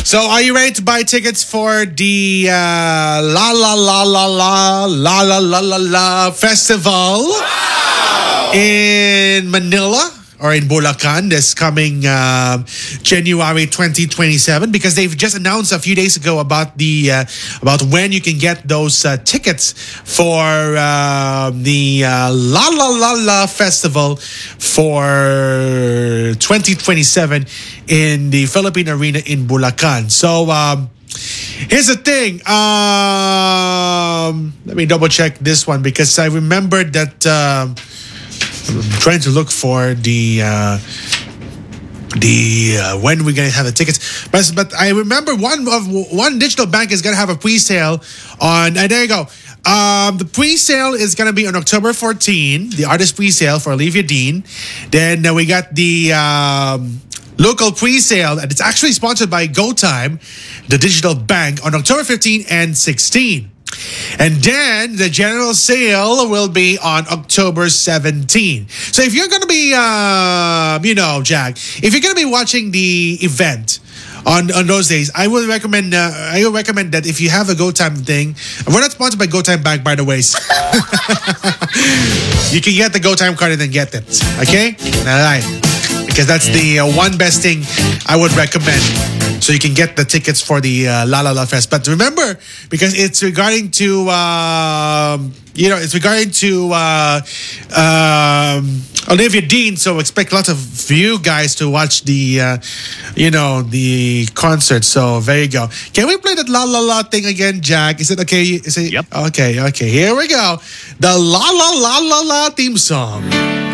So, are you ready to buy tickets for the La La La La La La La La La La Festival in Manila? Or in Bulacan this coming January 2027, because they've just announced a few days ago about the about when you can get those tickets for the La La La La Festival for 2027 in the Philippine Arena in Bulacan. So here's the thing. Let me double check this one because I remembered that. I'm trying to look for the when we're gonna have the tickets, but I remember one digital bank is gonna have a pre-sale on. There you go. The pre-sale is gonna be on October 14. The artist pre-sale for Olivia Dean. Then we got the local pre-sale, and it's actually sponsored by GoTime, the digital bank, on October 15 and 16. And then the general sale will be on October 17. So if you're going to be, Jack, if you're going to be watching the event on those days, I would recommend that if you have a GoTime thing, we're not sponsored by GoTime Bank, by the way. You can get the GoTime card and then get it. Okay? All right. Because that's the one best thing I would recommend. So you can get the tickets for the La La La Fest. But remember, because it's regarding to, Olivia Dean. So expect lots of you guys to watch the, the concert. So there you go. Can we play that La La La thing again, Jack? Is it okay? Is it? Yep. Okay. Here we go. The La La La La La theme song.